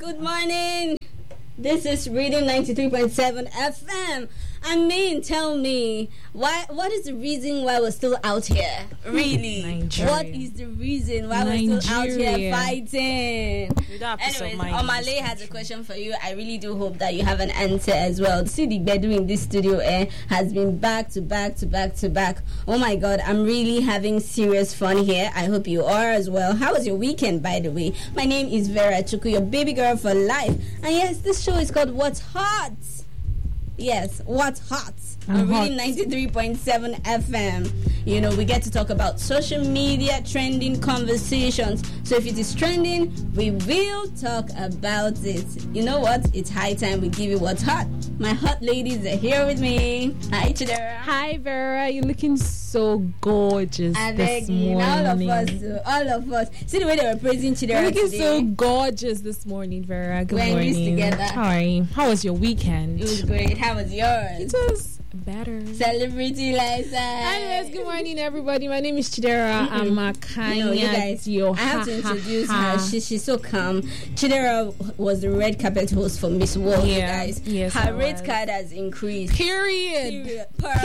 good morning. This is Reading 93.7 FM. Tell me, what is the reason why we're still out here? Really? Nigeria. What is the reason why we're still out here fighting? Anyways, Omale has a question for you. I really do hope that you have an answer as well. See, the Bedu in this studio has been back to back to back to back. Oh my God, I'm really having serious fun here. I hope you are as well. How was your weekend, by the way? My name is Vera Chuku, your baby girl for life. And yes, this show is called What's Hot? Yes, What's Hot? I'm reading 93.7 FM. You know, we get to talk about social media, trending conversations. So if it is trending, we will talk about it. You know what? It's high time we give you what's hot. My hot ladies are here with me. Hi, Chidera. Hi, Vera. You're looking so gorgeous this morning. All of us. See the way they were praising Chidera. You're looking so gorgeous this morning, Vera. Good morning. We're in this together. Hi. How was your weekend? It was great. How was yours? It was better. Celebrity lifestyle. Anyways, good morning, everybody. My name is Chidera Amakanya. You know, you guys, I have to introduce her. She's so calm. Chidera was the red carpet host for Miss World, you guys. Yes, her rate card has increased. Period.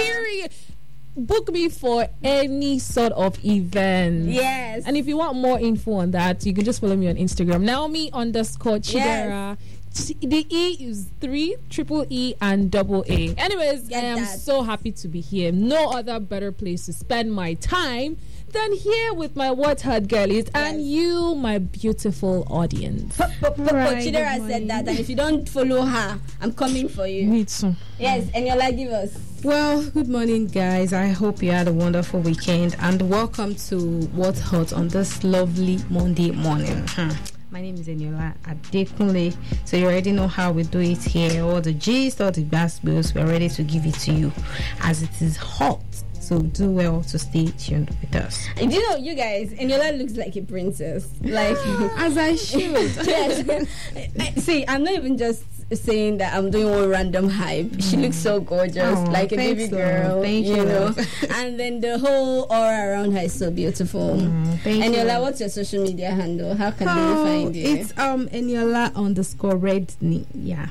Book me for any sort of event. Yes. And if you want more info on that, you can just follow me on Instagram. Naomi_Chidera. Yes. The E is 3 triple E and double A. Anyways, I am so happy to be here. No other better place to spend my time than here with my What's Hot girlies and you, my beautiful audience. Chidera said that, and if you don't follow her, I'm coming for you. Me too. Yes, and you'll give us. Well, good morning, guys. I hope you had a wonderful weekend, and welcome to What's Hot on this lovely Monday morning. My name is Eniola Adekunle. So you already know how we do it here. All the gist, all the gas bills, we're ready to give it to you as it is hot. So do well to stay tuned with us. And you know, you guys, Eniola looks like a princess. Like as I should. Yes. See, I'm not even just saying that I'm doing one random hype. She looks so gorgeous, like a baby girl. Thank you. Know. And then the whole aura around her is so beautiful. Eniola, what's your social media handle? How can they find you? It's Eniola_Redney. Yeah.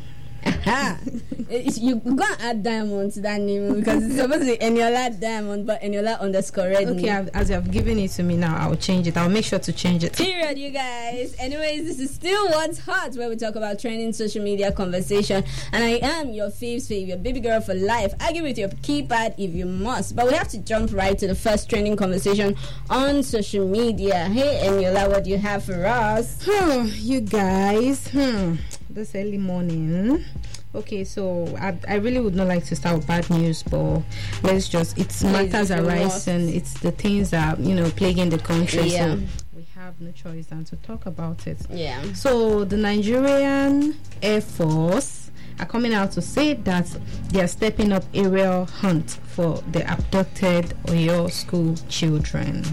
You go and add diamond to that name because it's supposed to be Eniola Diamond, but Eniola_Redney. Okay, as you have given it to me now, I'll change it. I'll make sure to change it. Period, you guys. Anyways, this is still What's Hot, where we talk about trending social media conversation. And I am your fave, your baby girl for life. Argue with your keypad if you must. But we have to jump right to the first trending conversation on social media. Hey, Eniola, what do you have for us? You guys, this early morning. Okay, so I really would not like to start with bad news, but let's just, it's matters arising, it's the things that, plaguing the country, so we have no choice than to talk about it. Yeah. So the Nigerian Air Force are coming out to say that they are stepping up aerial hunt for the abducted Oyo school children.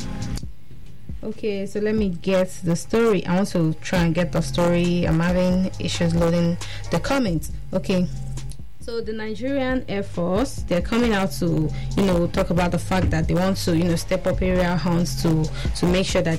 Okay, so let me get the story. I want to try and get the story. I'm having issues loading the comments. Okay. So the Nigerian Air Force, they're coming out to, talk about the fact that they want to, step up aerial hunts to make sure that